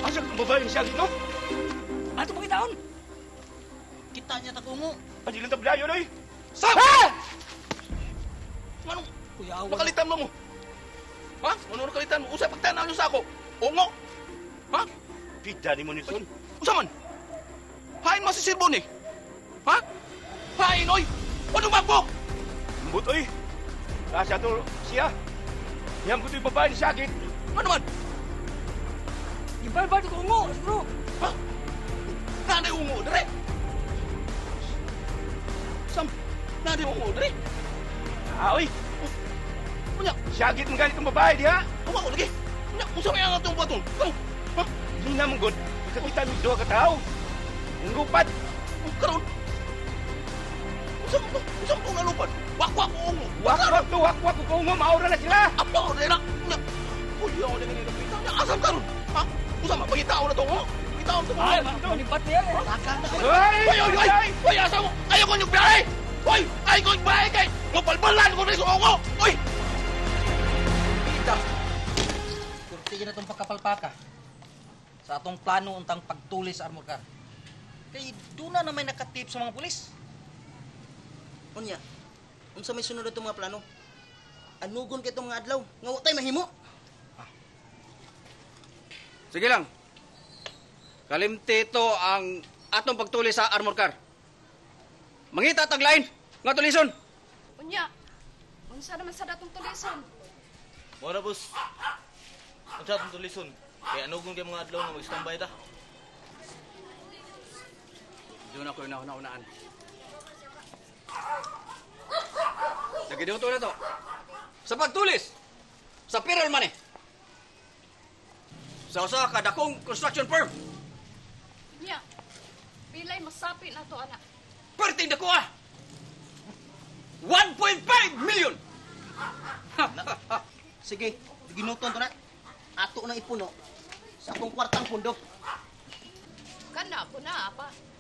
Asa kang babae ni Sagit, no? Ato mo kitaon? Kita niya takungo. Padilang tablayo, no? Sam! Ha! Manong, Kuya Awan. nakalitan mo mo. Ha? Ano nakalitan mo? Usay pagtanaw niyo sa ako. Ungo. Ha? Pida ni mo ni Son. Usa man? Hain mo si Sirbon eh. Ha? Hain, oy! Ano magbok? Ambot, oy. Asa to siya. Yan ko ito'y babae ni Sagit. Ano man? Ibalbal ko ungo, bro. Ha? Nanay ungo, dire? Sam, nanay ungo, dire? Ah, oy. Unya, Sagit mong ganit ang babae, di ha? uwa ko lagi. Unya, usa may angat yung batong. Ano? Ha? Di na mong god. Kakita mo doon ka tao. Ang gupad. Karon. Usa mo nalupad. Wak-wak ko ungo. Wak-wak to, wak-wak ko kung maura na sila. Apo, dire na. Unya, uya ko lagi nila kita. Unya, asam karon. Ha? Usa ma pagitao na to, ho? Pagitao na to. Ay, manibat niya eh. Oy, oy, oy! Oy, asa mo? Ayaw ko yung biyahe! Oy! Ayaw ko yung biyahe kay! Mapalbalan ko rin sa ako! Oy! Ida, kurtiya na itong pagkapalpaka sa atong plano untang pagtulis sa armor car. Kay doon na may nakatip sa mga pulis. Unya, unsa may sunod itong mga plano? Anugon kay itong mga adlaw, nga wa tay mahimo. Sige lang. Kalimtito ang atong pagtulis sa armor car. Mangita taglain nga tulison. Unya, unsa naman sa datong tulison? Mora, boss. Ang sa atong tulison. Kaya anugon kayo mga adlaw nga mag-standby ta. Doon ako yung nauna-unaan. Nagiduto na to. Sa pagtulis, sa payroll money. Sa usa ka dakong construction firm. Unya, pilay masapit na to, anak. Perting dako ah. 1.5 million. Sige, ginuton to na. Ato na ipuno sa akong kwartang pundo. Kana po na, apa?